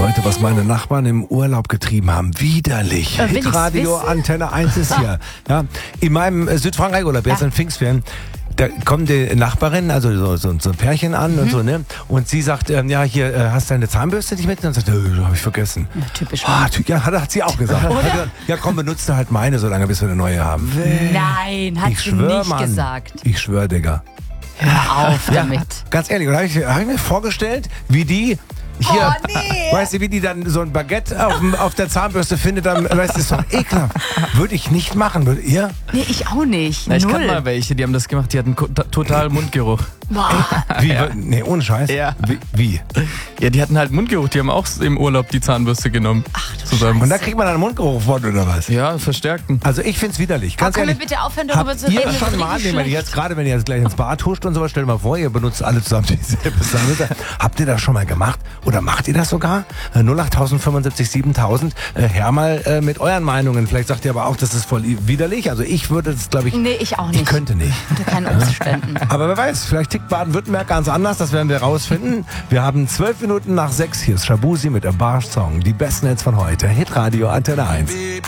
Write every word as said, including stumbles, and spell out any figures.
Leute, was meine Nachbarn im Urlaub getrieben haben, widerlich. Äh, will ich's Hitradio wissen? Antenne eins ist hier. Ja, in meinem äh, Südfrankreich-Urlaub, jetzt Ja. in Pfingstferien, da kommt die Nachbarin, also so, so, so ein Pärchen an Mhm. und so, ne? Und sie sagt, ähm, ja, hier, äh, hast du deine Zahnbürste nicht mit? Und dann sagt, äh, habe ich vergessen. Ja, typisch. Ah, ty- ja, hat, hat sie auch gesagt. Hat gesagt, ja, komm, benutzt du halt meine, solange bis wir eine neue haben. Nein, hat ich sie schwör, nicht Mann. gesagt. Ich schwör, Digga. Hör auf damit. Ganz ehrlich, und da habe ich, hab ich mir vorgestellt, wie die hier, Oh, nee. weißt du, wie die dann so ein Baguette auf, dem- auf der Zahnbürste findet, dann, weißt du, das ist doch ekelhaft. Würde ich nicht machen, würdet ihr? Nee, ich auch nicht. Na, ich Null. kann mal welche, die haben das gemacht, die hatten ko- ta- total Mundgeruch. Boah. Wie, nee, ohne Scheiß. Ja. Wie? wie? Ja, die hatten halt Mundgeruch, die haben auch im Urlaub die Zahnbürste genommen. Ach du zusammen. Und da kriegt man einen Mundgeruch von, oder was? Ja, verstärkten. Also ich find's widerlich. Ganz können wir ehrlich. bitte aufhören, darüber Habt zu ihr reden? Das schon ist mal, richtig wenn ihr schlecht. jetzt gerade, wenn ihr jetzt gleich ins Bad huscht und sowas, stellt mal vor, ihr benutzt alle zusammen dieselbe Zahnbürste. Habt ihr das schon mal gemacht? Oder macht ihr das sogar? Äh, null acht fünfundsiebzig siebentausend. Äh, her mal äh, mit euren Meinungen. Vielleicht sagt ihr aber auch, das ist voll widerlich. Also ich würde das, glaube ich, Nee, ich auch ich nicht. könnte nicht. Unter keinen Umständen. Aber wer weiß, vielleicht tickt Baden-Württemberg ganz anders, das werden wir rausfinden. Wir haben zwölf Minuten nach sechs. Hier ist Shabuzi mit A Bar Song. Die besten Hits von heute. Hitradio Antenne eins.